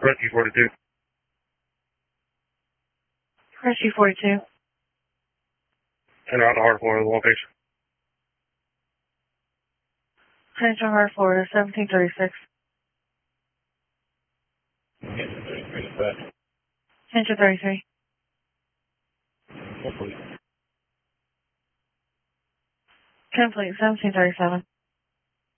Rescue 42. Rescue 42. Enter out the hard floor of the location. Enter hard floor 1736. Enter 33. Complete 1737.